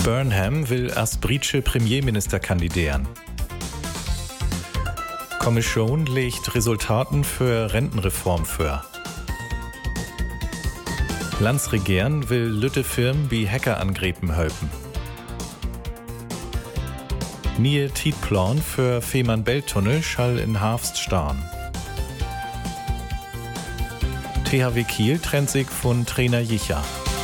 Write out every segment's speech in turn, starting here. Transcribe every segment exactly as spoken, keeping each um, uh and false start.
Burnham will als britische Premierminister kandidieren. Kommission legt Resultaten für Rentenreform vor. Landsregierung will Lütte Firmen wie Hackerangriffen helfen. Nie Tietplan für Fehmarn-Belt-Tunnel schall in Harfst starren. T H W Kiel trennt sich von Trainer Jicha.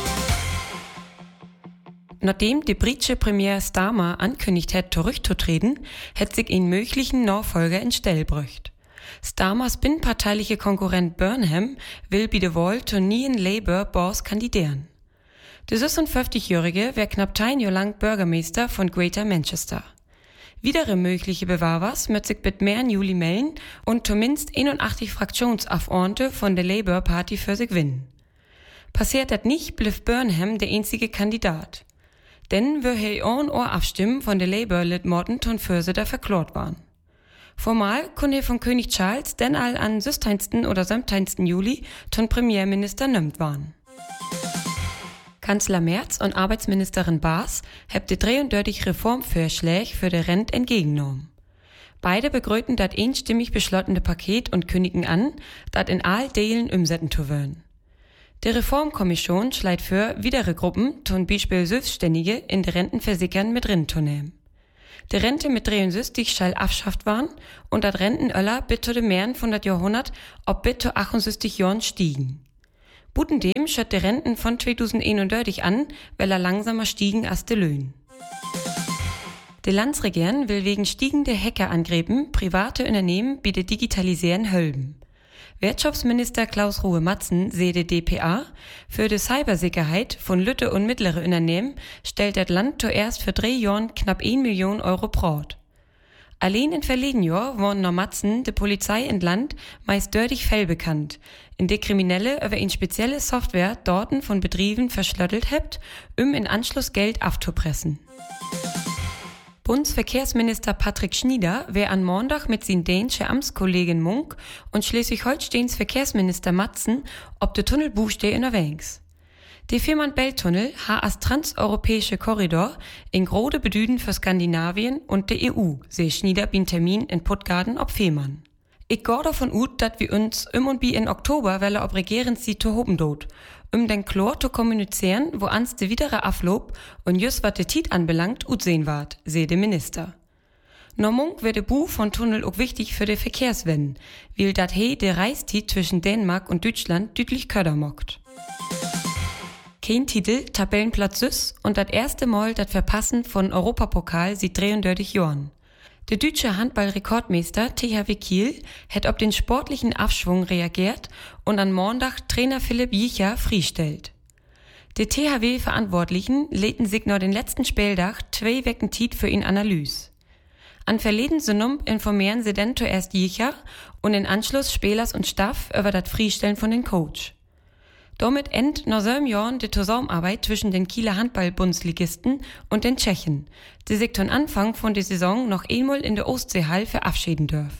Nachdem die britische Premier Starmer ankündigt hat, zurückzutreten, hat sich ein möglichen Nachfolger in Stell brücht. Starmers binnenparteiliche Konkurrent Burnham will bei der Wahl zu neuen Labour-Boss kandidieren. Der sechsundfünfzigjährige wäre knapp ein Jahr lang Bürgermeister von Greater Manchester. Widere mögliche Bewerbers wird sich mit mehr Juli melden und zumindest einundachtzig Fraktionsabgeordnete von der Labour Party für sich gewinnen. Passiert das nicht, bleibt Burnham der einzige Kandidat. Denn wir hier ein Ohr abstimmen von der Labour-Lid Morton ton Fürse da verklort waren. Formal konnte von König Charles denn all an sechzehnten oder siebzehnten Juli ton Premierminister nimmt waren. Kanzler Merz und Arbeitsministerin Baas haben die dreiunddreißig Reformvorschläge für die Rente entgegengenommen. Beide begrüßen das einstimmig beschlossene Paket und kündigen an, das in all Delen umsetzen zu wollen. Die Reformkommission schlägt für, weitere Gruppen, zum Beispiel Selbstständige, in die Rentenversickern mit drin zu nehmen. Die Rente mit dreiundsechzig schall abschafft waren und das Rentenöller bis zu dem Mehren von das Jahrhundert ob bis zu achtundsechzig Jahren stiegen. Buten dem schöt die Renten von zweitausendeinunddreißig an, weil er langsamer stiegen als die Löhne. Die Landsregierung will wegen stiegender Hackerangriffen private Unternehmen bei der Digitalisieren helfen. Wirtschaftsminister Klaus Ruhe-Matzen seht die D P A, für die Cybersicherheit von Lütte und mittlere Unternehmen stellt das Land zuerst für drei Jahren knapp eine Million Euro brot. Allein in verleden Jahr waren nach Matzen die Polizei in Land meist dördig Fälle bekannt, in der Kriminelle über eine spezielle Software Daten von Betrieben verschlüsselt hebt, um in Anschluss Geld abzupressen. Bundesverkehrsminister Patrick Schnieder wär an Montag mit sin dänische Amtskollegin Munk und Schleswig-Holsteins Verkehrsminister Matzen ob de Tunnelbuchsteh unterwegs. Die Fehmarn-Belt-Tunnel ha als transeuropäische Korridor in grode Bedüden für Skandinavien und der E U, seh Schnieder bin Termin in Puttgarden ob Fehmarn. Ich geh davon ut, dat wir uns um und bi in Oktober welle ob Regierungszeit zu hoben dot, um den Chlor zu kommunizieren, wo ans de widere Aflob und just wat de Tiet anbelangt ut sehen ward, seh de Minister. Normung wär de Bu von Tunnel auch wichtig für de Verkehrswende, weil dat he de Reistiet zwischen Dänemark und Deutschland düdlich köder mockt. Kein Titel, Tabellenplatz süß und dat erste Mal dat Verpassen von Europapokal sieht dreiunddreißig Jahren. Der deutsche Handball-Rekordmeister T H W Kiel hat auf den sportlichen Aufschwung reagiert und an Montag Trainer Philipp Jicha freistellt. Die T H W-Verantwortlichen lädten sich noch den letzten Spieltag zwei Wochen Zeit für ihn Analyse. An verleden Sonnum informieren sie dann zuerst Jicha und in Anschluss Spielers und Staff über das Freistellen von den Coach. Damit endet nach sieben Jahren die Zusammenarbeit zwischen den Kieler Handball-Bundesligisten und den Tschechen, die sich zum Anfang von der Saison noch einmal in der Ostseehall verabschieden dürfen.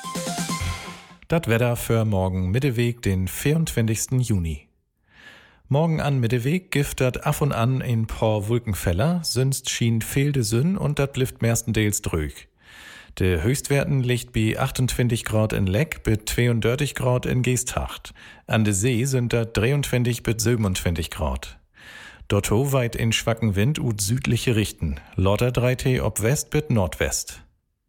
Das Wetter für morgen Mitteweg, den vierundzwanzigsten Juni. Morgen an Mitteweg giftet af und an ein paar Wolkenfeller, sonst schien fehlde Sünn und dat blifft mestendeels drüg. De Höchstwerten liegt bei achtundzwanzig Grad in Leck bis zweiunddreißig Grad in Geesthacht. An de See sind da dreiundzwanzig bis siebenundzwanzig Grad. Dotto weit in schwachen Wind ut südliche Richten. Lauter drei T ob West bis Nordwest.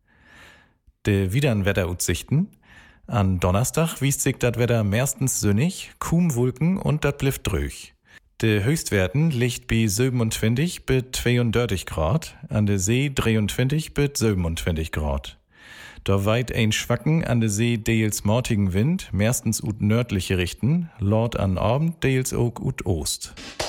De widern Wetteraussichten. An Donnerstag wiest sich dat Wetter meistens sünnig, kaum Wolken und dat blifft drüch. De Höchstwerten liegt bei siebenundzwanzig bis zweiunddreißig Grad, an der See dreiundzwanzig bis siebenundzwanzig Grad. Da weit ein schwachen an der See deels mortigen Wind, meistens ut nördliche Richten, laut an Abend deels auch ut Ost.